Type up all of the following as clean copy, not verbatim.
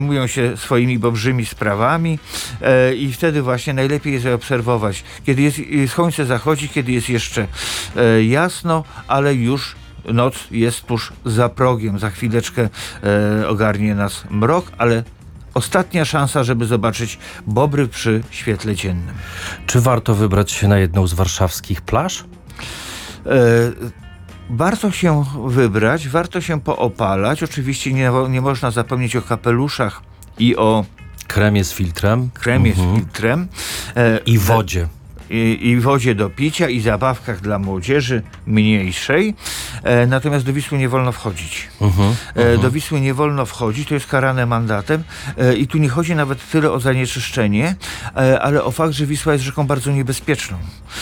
zajmują się swoimi bobrzymi sprawami i wtedy właśnie najlepiej jest je obserwować. Kiedy słońce zachodzi, kiedy jest jeszcze jasno, ale już noc jest tuż za progiem. Za chwileczkę ogarnie nas mrok, ale ostatnia szansa, żeby zobaczyć bobry przy świetle dziennym. Czy warto wybrać się na jedną z warszawskich plaż? Warto się wybrać, warto się poopalać. Oczywiście nie można zapomnieć o kapeluszach i o kremie z filtrem. I wodzie. I wodzie do picia, i zabawkach dla młodzieży mniejszej. Natomiast do Wisły nie wolno wchodzić. Do Wisły nie wolno wchodzić, to jest karane mandatem. I tu nie chodzi nawet tyle o zanieczyszczenie, ale o fakt, że Wisła jest rzeką bardzo niebezpieczną.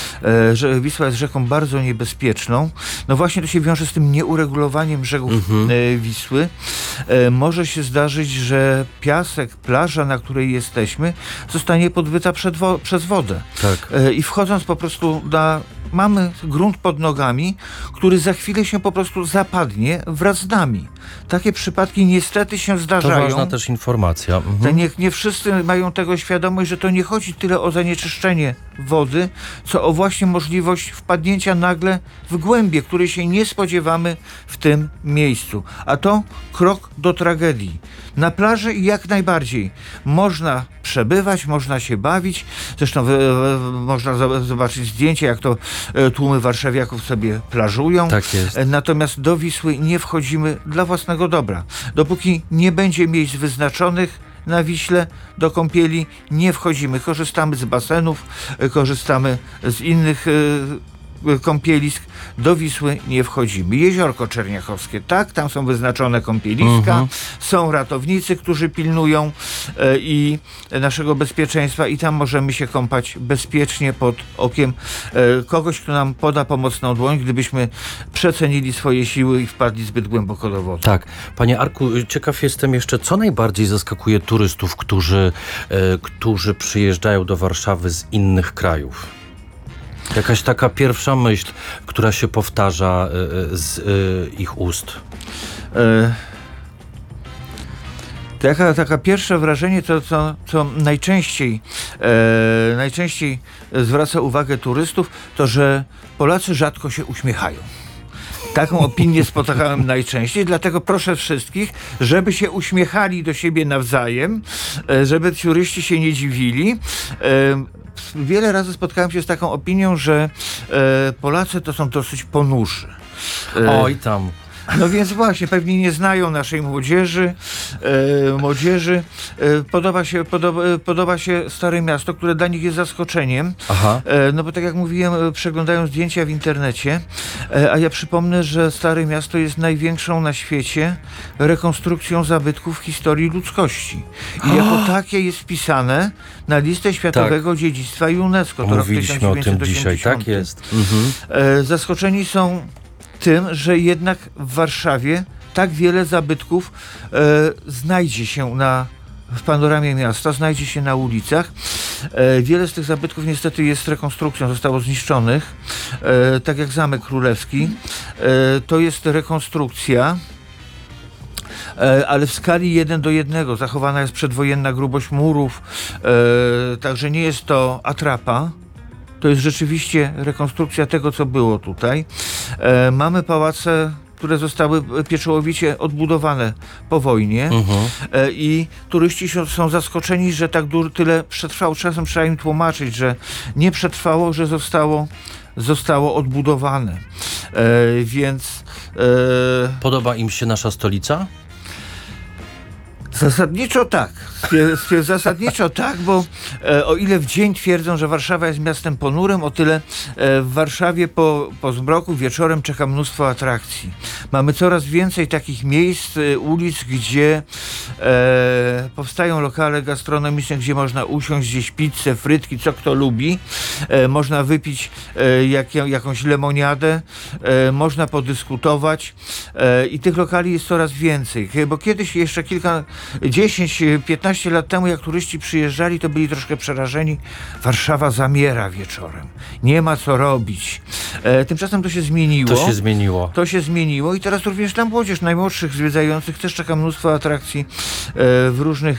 No właśnie to się wiąże z tym nieuregulowaniem brzegów Wisły. Może się zdarzyć, że piasek, plaża, na której jesteśmy, zostanie podbyta przez wodę. Tak. I wchodząc po prostu mamy grunt pod nogami, który za chwilę się po prostu zapadnie wraz z nami. Takie przypadki niestety się zdarzają. To ważna też informacja. Nie wszyscy mają tego świadomość, że to nie chodzi tyle o zanieczyszczenie wody, co o właśnie możliwość wpadnięcia nagle w głębie, której się nie spodziewamy w tym miejscu. A to krok do tragedii. Na plaży jak najbardziej można przebywać, można się bawić. Zresztą można zobaczyć zdjęcia, jak to tłumy warszawiaków sobie plażują. Tak jest. Natomiast do Wisły nie wchodzimy dla własnego dobra. Dopóki nie będzie miejsc wyznaczonych na Wiśle do kąpieli, nie wchodzimy. Korzystamy z basenów, korzystamy z innych kąpielisk. Do Wisły nie wchodzimy. Jeziorko Czerniachowskie, tak, tam są wyznaczone kąpieliska, są ratownicy, którzy pilnują i naszego bezpieczeństwa i tam możemy się kąpać bezpiecznie pod okiem kogoś, kto nam poda pomocną dłoń, gdybyśmy przecenili swoje siły i wpadli zbyt głęboko do wody. Tak. Panie Arku, ciekaw jestem jeszcze, co najbardziej zaskakuje turystów, którzy przyjeżdżają do Warszawy z innych krajów? Jakaś taka pierwsza myśl, która się powtarza z ich ust. Taka pierwsze wrażenie, co najczęściej zwraca uwagę turystów, to że Polacy rzadko się uśmiechają. Taką opinię spotykałem najczęściej, dlatego proszę wszystkich, żeby się uśmiechali do siebie nawzajem, żeby turyści się nie dziwili. Wiele razy spotkałem się z taką opinią, że Polacy to są dosyć ponurzy. Oj tam. No więc właśnie, pewnie nie znają naszej młodzieży. Podoba się Stare Miasto, które dla nich jest zaskoczeniem. Aha. No bo tak jak mówiłem, przeglądają zdjęcia w internecie, a ja przypomnę, że Stare Miasto jest największą na świecie rekonstrukcją zabytków w historii ludzkości. I jako takie jest wpisane na listę Światowego Dziedzictwa UNESCO. To mówiliśmy rok o tym dzisiaj, tak jest. Zaskoczeni są tym, że jednak w Warszawie tak wiele zabytków znajdzie się w panoramie miasta, znajdzie się na ulicach. Wiele z tych zabytków niestety jest rekonstrukcją, zostało zniszczonych, tak jak Zamek Królewski. To jest rekonstrukcja, ale w skali 1:1. Zachowana jest przedwojenna grubość murów, także nie jest to atrapa. To jest rzeczywiście rekonstrukcja tego, co było tutaj. Mamy pałace, które zostały pieczołowicie odbudowane po wojnie i turyści są zaskoczeni, że tak tyle przetrwało. Czasem trzeba im tłumaczyć, że nie przetrwało, że zostało odbudowane. Więc podoba im się nasza stolica? Zasadniczo tak. Zasadniczo tak, bo o ile w dzień twierdzą, że Warszawa jest miastem ponurym, o tyle w Warszawie po zmroku wieczorem czeka mnóstwo atrakcji. Mamy coraz więcej takich miejsc, ulic, gdzie powstają lokale gastronomiczne, gdzie można usiąść, gdzieś pizzę, frytki, co kto lubi. Można wypić jakąś lemoniadę, można podyskutować i tych lokali jest coraz więcej. Bo kiedyś jeszcze 10-15 lat temu, jak turyści przyjeżdżali, to byli troszkę przerażeni. Warszawa zamiera wieczorem. Nie ma co robić. Tymczasem to się zmieniło. To się zmieniło i teraz również dla młodzież, najmłodszych zwiedzających też czeka mnóstwo atrakcji w różnych